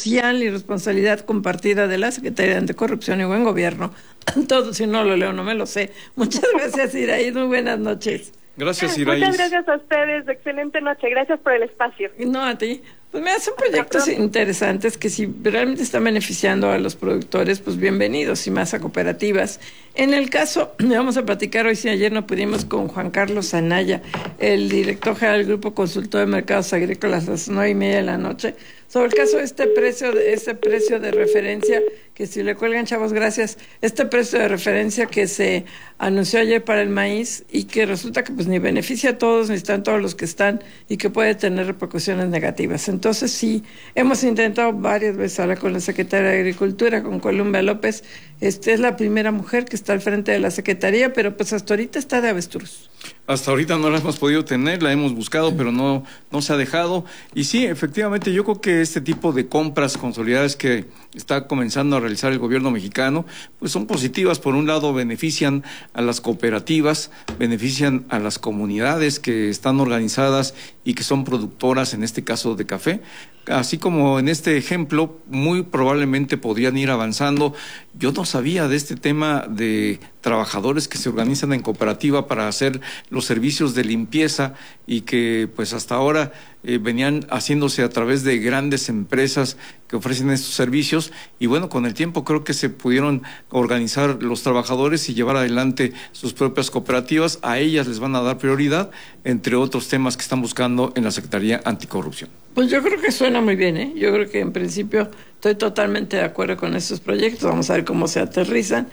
social y responsabilidad compartida de la Secretaría de Anticorrupción y Buen Gobierno. Todo, si no lo leo, no me lo sé. Muchas gracias, Iraíz. Muy buenas noches. Gracias, Iraíz. Muchas gracias a ustedes. Excelente noche. Gracias por el espacio. No, a ti. Pues me hacen proyectos interesantes que si realmente están beneficiando a los productores, pues bienvenidos, y más a cooperativas. En el caso, vamos a platicar hoy, si ayer no pudimos, con Juan Carlos Anaya, el director general del Grupo Consultor de Mercados Agrícolas, a las 9:30 de la noche, sobre el caso de este precio de referencia, que si le cuelgan, chavos, gracias, este precio de referencia que se anunció ayer para el maíz y que resulta que pues ni beneficia a todos, ni están todos los que están, y que puede tener repercusiones negativas. Entonces sí, hemos intentado varias veces hablar con la Secretaria de Agricultura, con Columbia López. Es la primera mujer que está al frente de la Secretaría, pero pues hasta ahorita está de avestruz. Hasta ahorita no la hemos podido tener, la hemos buscado, pero no se ha dejado. Y sí, efectivamente, yo creo que este tipo de compras consolidadas que está comenzando a realizar el gobierno mexicano, pues son positivas. Por un lado, benefician a las cooperativas, benefician a las comunidades que están organizadas y que son productoras, en este caso de café. Así como en este ejemplo, muy probablemente podrían ir avanzando. Yo no sabía de este tema de trabajadores que se organizan en cooperativa para hacer los servicios de limpieza y que pues hasta ahora venían haciéndose a través de grandes empresas que ofrecen estos servicios, y bueno, con el tiempo creo que se pudieron organizar los trabajadores y llevar adelante sus propias cooperativas. A ellas les van a dar prioridad, entre otros temas que están buscando en la Secretaría Anticorrupción. Pues yo creo que suena muy bien, ¿eh? Yo creo que en principio estoy totalmente de acuerdo con estos proyectos. Vamos a ver cómo se aterrizan,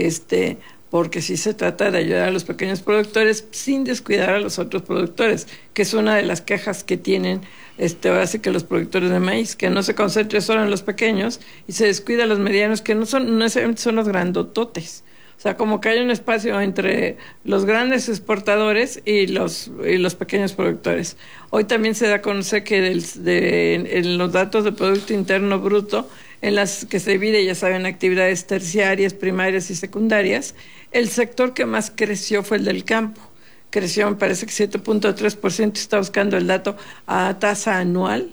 porque sí se trata de ayudar a los pequeños productores sin descuidar a los otros productores, que es una de las quejas que tienen ahora sí que los productores de maíz, que no se concentre solo en los pequeños y se descuida a los medianos, que no necesariamente son los grandototes. O sea, como que hay un espacio entre los grandes exportadores y los pequeños productores. Hoy también se da a conocer que en los datos de Producto Interno Bruto, en las que se divide, ya saben, actividades terciarias, primarias y secundarias, el sector que más creció fue el del campo. Creció, me parece que 7.3%, está buscando el dato a tasa anual,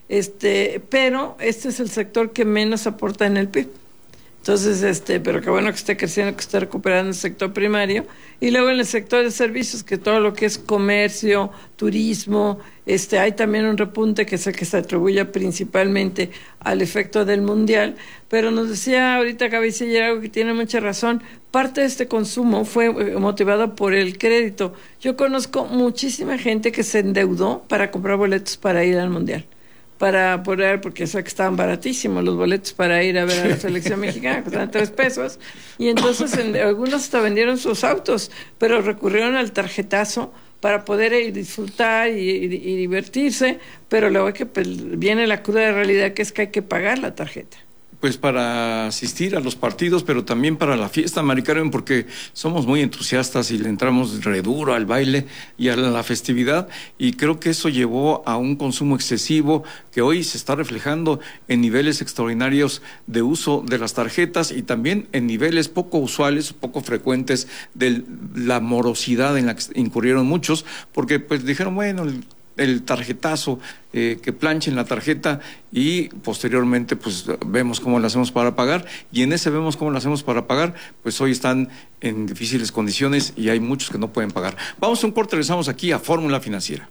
pero este es el sector que menos aporta en el PIB. Entonces, pero qué bueno que esté creciendo, que esté recuperando el sector primario. Y luego en el sector de servicios, que todo lo que es comercio, turismo, hay también un repunte que es el que se atribuye principalmente al efecto del mundial. Pero nos decía ahorita Gaby Siller algo que tiene mucha razón. Parte de este consumo fue motivado por el crédito. Yo conozco muchísima gente que se endeudó para comprar boletos para ir al mundial. Para poder, porque sé que estaban baratísimos los boletos para ir a ver a la selección mexicana, que estaban $3, y entonces algunos hasta vendieron sus autos, pero recurrieron al tarjetazo para poder disfrutar y divertirse, pero luego viene la cruda realidad, que es que hay que pagar la tarjeta. Pues para asistir a los partidos, pero también para la fiesta, Mari Carmen, porque somos muy entusiastas y le entramos re duro al baile y a la festividad, y creo que eso llevó a un consumo excesivo que hoy se está reflejando en niveles extraordinarios de uso de las tarjetas y también en niveles poco usuales, poco frecuentes de la morosidad en la que incurrieron muchos, porque pues dijeron, bueno, el tarjetazo, que planchen la tarjeta y posteriormente pues vemos cómo lo hacemos para pagar, y en ese vemos cómo lo hacemos para pagar, pues hoy están en difíciles condiciones y hay muchos que no pueden pagar. Vamos a un corte, regresamos aquí a Fórmula Financiera.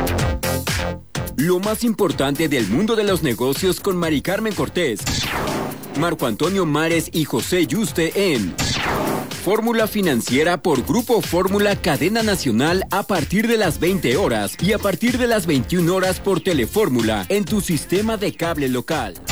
Lo más importante del mundo de los negocios con Mari Carmen Cortés, Marco Antonio Mares y José Yuste en Fórmula Financiera por Grupo Fórmula Cadena Nacional a partir de las 20 horas y a partir de las 21 horas por Telefórmula en tu sistema de cable local.